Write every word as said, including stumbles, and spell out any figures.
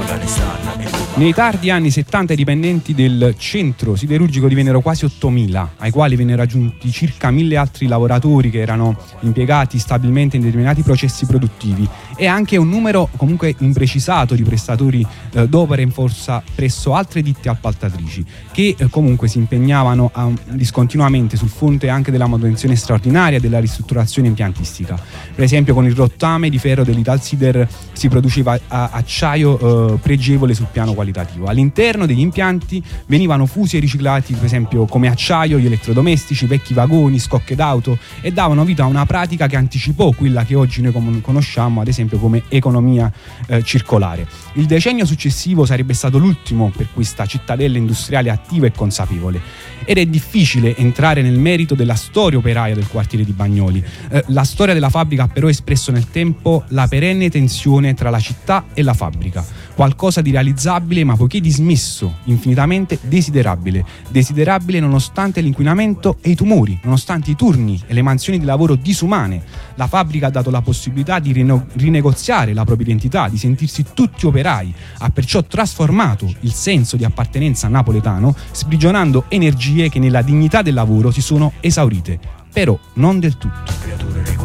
Nei tardi anni settanta i dipendenti del centro siderurgico divennero quasi ottomila, ai quali vennero aggiunti circa mille altri lavoratori che erano impiegati stabilmente in determinati processi produttivi, e anche un numero comunque imprecisato di prestatori eh, d'opera in forza presso altre ditte appaltatrici, che eh, comunque si impegnavano a, discontinuamente sul fronte anche della manutenzione straordinaria e della ristrutturazione impiantistica. Per esempio, con il rottame di ferro dell'Italsider si produceva a, acciaio eh, pregevole sul piano qualitativo. All'interno degli impianti venivano fusi e riciclati, per esempio, come acciaio, gli elettrodomestici, vecchi vagoni, scocche d'auto, e davano vita a una pratica che anticipò quella che oggi noi conosciamo, ad esempio, come economia eh, circolare. Il decennio successivo sarebbe stato l'ultimo per questa cittadella industriale attiva e consapevole, ed è difficile entrare nel merito della storia operaia del quartiere di Bagnoli. Eh, la storia della fabbrica ha però espresso nel tempo la perenne tensione tra la città e la fabbrica, qualcosa di realizzabile ma poiché dismesso, infinitamente desiderabile, desiderabile nonostante l'inquinamento e i tumori, nonostante i turni e le mansioni di lavoro disumane. La fabbrica ha dato la possibilità di rine- rinegoziare la propria identità, di sentirsi tutti operai, ha perciò trasformato il senso di appartenenza napoletano, sprigionando energie che nella dignità del lavoro si sono esaurite, però non del tutto.